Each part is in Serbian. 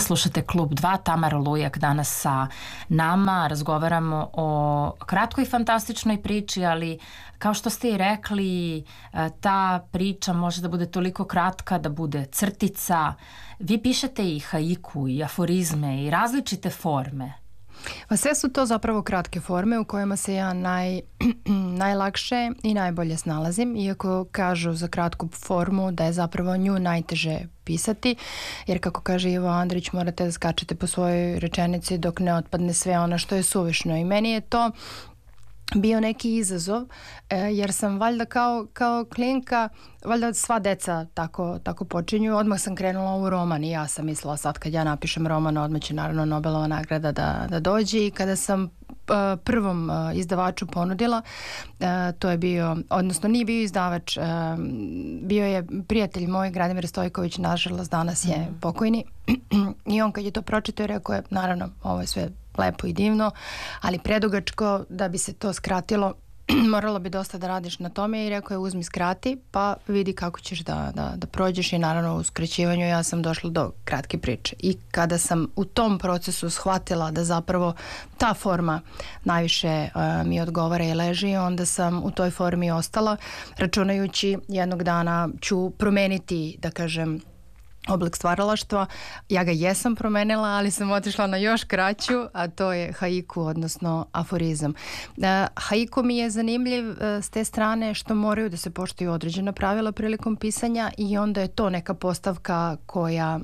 Slušate Klub 2, Tamara Lujak danas sa nama. Razgovaramo o kratkoj fantastičnoj priči, ali kao što ste i rekli, ta priča može da bude toliko kratka da bude crtica. Vi pišete i haiku, i aforizme, i različite forme. Pa sve su to zapravo kratke forme u kojima se ja najlakše i najbolje snalazim, iako kažu za kratku formu da je zapravo nju najteže pisati, jer kako kaže Ivo Andrić, morate da skačete po svojoj rečenici dok ne otpadne sve ono što je suvišno. I meni je to bio neki izazov, jer sam valjda kao klinka, valjda sva deca tako počinju, odmah sam krenula u roman i ja sam mislila sad kad ja napišem roman odmah će naravno Nobelova nagrada da dođe. I kada sam prvom izdavaču ponudila, to je bio, odnosno nije bio izdavač, bio je prijatelj moj, Gradimir Stojković, nažalost danas je pokojni, i on kad je to pročitao rekao je, naravno ovo je sve lepo i divno, ali predugačko, da bi se to skratilo moralo bi dosta da radiš na tome, i rekao je uzmi skrati pa vidi kako ćeš da prođeš. I naravno u skraćivanju ja sam došla do kratke priče, i kada sam u tom procesu shvatila da zapravo ta forma najviše mi odgovara i leži, onda sam u toj formi ostala, računajući jednog dana ću promeniti, da kažem, oblik stvaralaštva. Ja ga jesam promenila, ali sam otišla na još kraću, a to je haiku, odnosno aforizam. Haiku mi je zanimljiv s te strane što moraju da se poštuju određena pravila prilikom pisanja, i onda je to neka postavka koja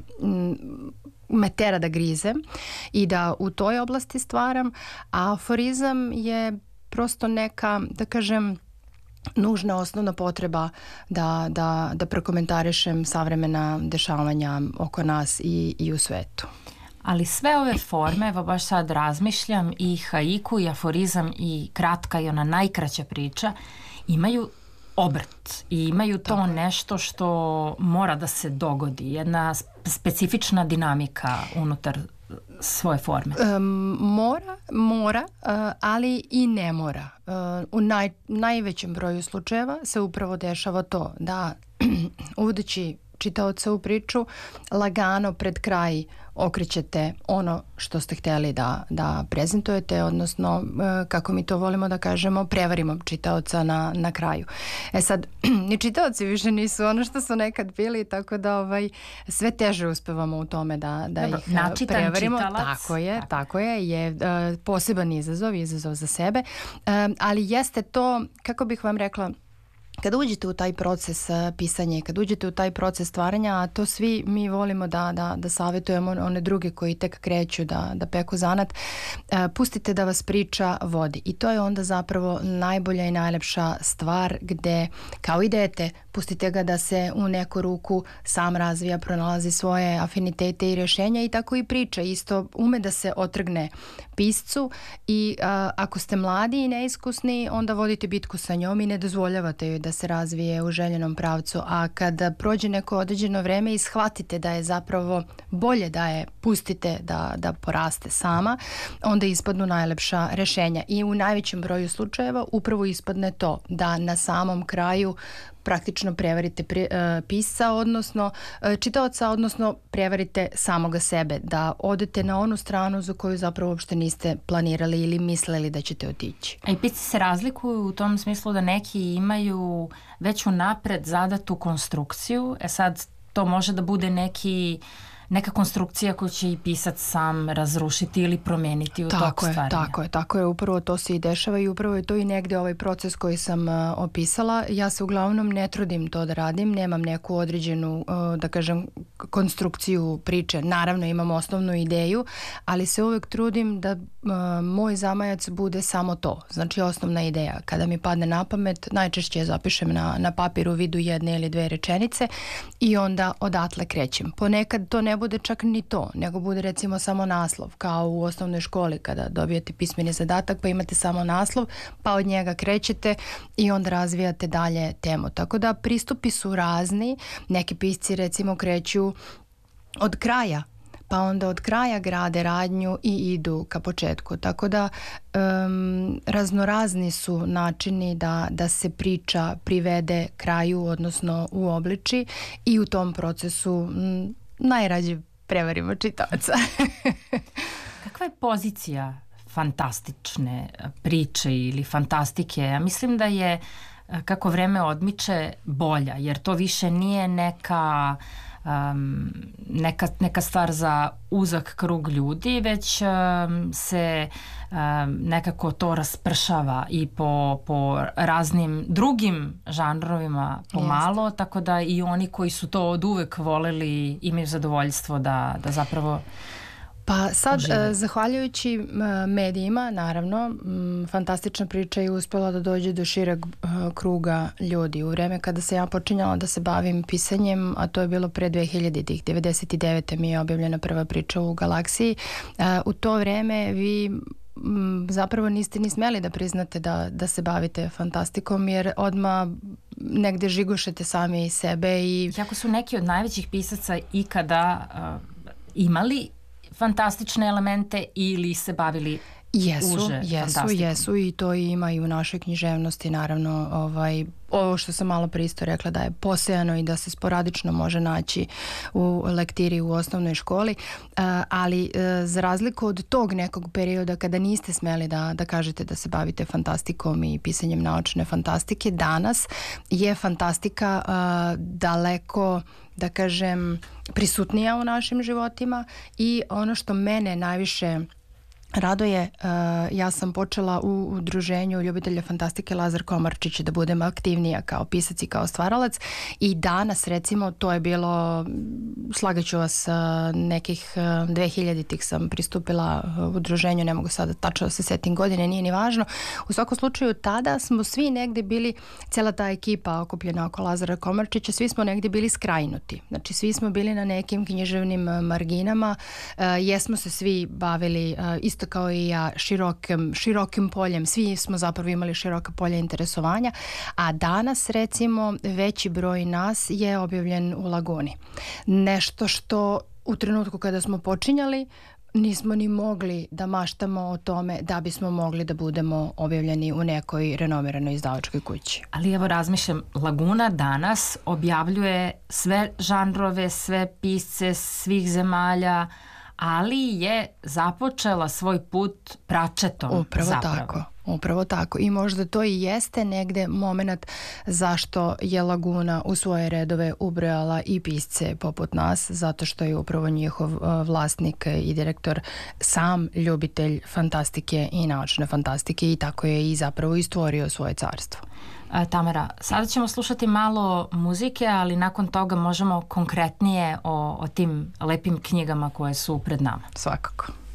me tera da grizem i da u toj oblasti stvaram, a aforizam je prosto neka, da kažem, nužna osnovna potreba da prokomentarišem savremena dešavanja oko nas i u svetu. Ali sve ove forme, evo baš sad razmišljam, i haiku, i aforizam, i kratka i ona najkraća priča, imaju obrt i imaju to nešto što mora da se dogodi, jedna specifična dinamika unutar svoje forme. Mora, ali i ne mora. U najvećem broju slučajeva se upravo dešava to da uvodeći čitaoca u priču, lagano pred kraj okrećete ono što ste htjeli da prezentujete, odnosno, kako mi to volimo da kažemo, prevarimo čitaoca na kraju. Sad, ni čitaoci više nisu ono što su nekad bili, tako da sve teže uspevamo u tome da ih prevarimo. Tako je poseban izazov za sebe, ali jeste to, kako bih vam rekla, kada uđete u taj proces pisanja, kad uđete u taj proces stvaranja, a to svi mi volimo da savjetujemo one druge koji tek kreću da peku zanat, pustite da vas priča vodi. I to je onda zapravo najbolja i najlepša stvar, gde kao i dete, pustite ga da se u neku ruku sam razvija, pronalazi svoje afinitete i rješenja, i tako i priča isto ume da se otrgne piscu, i ako ste mladi i neiskusni, onda vodite bitku sa njom i ne dozvoljavate joj da se razvije u željenom pravcu, a kada prođe neko određeno vreme i shvatite da je zapravo bolje da je pustite da poraste sama, onda ispadnu najlepša rješenja. I u najvećem broju slučajeva upravo ispadne to da na samom kraju praktično prevarite pisca, odnosno čitaoca, odnosno prevarite samoga sebe, da odete na onu stranu za koju zapravo uopšte niste planirali ili mislili da ćete otići. A i pisci se razlikuju u tom smislu da neki imaju već unapred zadatu konstrukciju, sad to može da bude neka konstrukcija koju će i pisac sam razrušiti ili promeniti u toku stvaranja. Tako je, upravo to se i dešava, i upravo je to i negde ovaj proces koji sam opisala. Ja se uglavnom ne trudim to da radim, nemam neku određenu, da kažem, konstrukciju priče. Naravno imam osnovnu ideju, ali se uvek trudim da moj zamajac bude samo to, znači osnovna ideja. Kada mi padne na pamet, najčešće zapišem na papir u vidu jedne ili dve rečenice i onda odatle krećem. Ponekad to ne bude čak ni to, nego bude recimo samo naslov, kao u osnovnoj školi kada dobijete pismeni zadatak pa imate samo naslov, pa od njega krećete i onda razvijate dalje temu. Tako da pristupi su razni, neki pisci recimo kreću od kraja, pa onda od kraja grade radnju i idu ka početku. Tako da raznorazni su načini da se priča privede kraju, odnosno uobliči, i u tom procesu najrađe prevarimo čitaoca. Kakva je pozicija fantastične priče ili fantastike? Ja mislim da je, kako vreme odmiče, bolja, jer to više nije neka stvar za uzak krug ljudi, već se nekako to raspršava i po raznim drugim žanrovima pomalo, tako da i oni koji su to od uvek voleli imaju zadovoljstvo da zapravo pa sad, zahvaljujući medijima, naravno, fantastična priča je uspela da dođe do šireg kruga ljudi. U vreme kada se ja počinjala da se bavim pisanjem, a to je bilo pre 2000-ih, 99. mi je objavljena prva priča u Galaksiji, u to vreme vi zapravo niste ni smeli da priznate da se bavite fantastikom, jer odmah negde žigošete sami sebe. Jako su neki od najvećih pisaca ikada imali fantastične elemente ili se bavili Jesu i to ima i u našoj književnosti, naravno. Ovo što sam malo pre isto rekla, da je posejano i da se sporadično može naći u lektiri u osnovnoj školi, ali za razliku od tog nekog perioda kada niste smeli da kažete da se bavite fantastikom i pisanjem naučne fantastike, danas je fantastika daleko, da kažem, prisutnija u našim životima i ono što mene najviše raduje, ja sam počela u udruženju ljubitelja fantastike Lazar Komarčić da budem aktivnija kao pisac i kao stvaralac i danas recimo to je bilo, slagaću vas, nekih 2000-ih sam pristupila udruženju, ne mogu sada tačno da se setim godine, nije ni važno. U svakom slučaju tada smo svi negde bili, cijela ta ekipa okupljena oko Lazara Komarčića, svi smo negde bili skrajnuti. Znači svi smo bili na nekim književnim marginama, jesmo se svi bavili isto kao i ja širokim poljem, svi smo zapravo imali široka polja interesovanja, a danas recimo veći broj nas je objavljen u Laguni. Nešto što u trenutku kada smo počinjali nismo ni mogli da maštamo o tome da bismo mogli da budemo objavljeni u nekoj renomiranoj izdavačkoj kući. Ali evo razmišljam, Laguna danas objavljuje sve žanrove, sve pisce svih zemalja, ali je započela svoj put Pračetom. Upravo tako. I možda to i jeste negde moment zašto je Laguna u svoje redove ubrojala i pisce poput nas, zato što je upravo njihov vlasnik i direktor sam ljubitelj fantastike i naučne fantastike i tako je i zapravo i stvorio svoje carstvo. Tamara, sada ćemo slušati malo muzike, ali nakon toga možemo konkretnije o tim lepim knjigama koje su pred nama. Svakako.